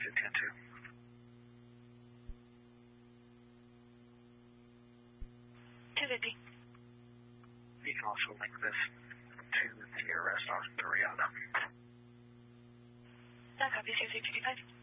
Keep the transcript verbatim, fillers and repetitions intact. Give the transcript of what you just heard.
fifteen two. two fifty. You can also link this to the arrest on Rihanna. That copy, two six two five.